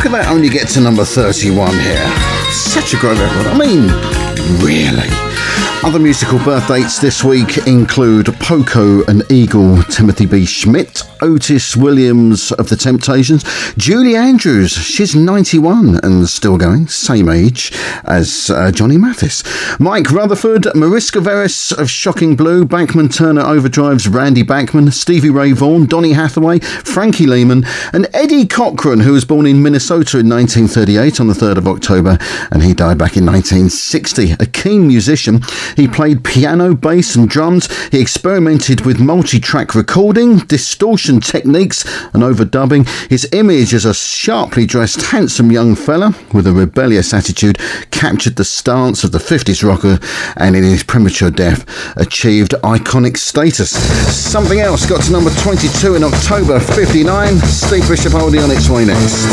How could that only get to number 31 here? Such a great record. I mean, really. Other musical birth dates this week include Poco and Eagle, Timothy B. Schmidt, Otis Williams of The Temptations, Julie Andrews, she's 91 and still going, same age as Johnny Mathis, Mike Rutherford, Mariska Veris of Shocking Blue, Bankman Turner Overdrive's Randy Bachman, Stevie Ray Vaughan, Donny Hathaway, Frankie Lehman, and Eddie Cochran, who was born in Minnesota in 1938 on the 3rd of October, and he died back in 1960. A keen musician, he played piano, bass and drums. He experimented with multi-track recording, distortion techniques and overdubbing. His image as a sharply dressed, handsome young fella with a rebellious attitude captured the stance of the 50s rocker, and in his premature death achieved iconic status. Something Else got to number 22 in October '59. Steve Bishop Oldie on its way next.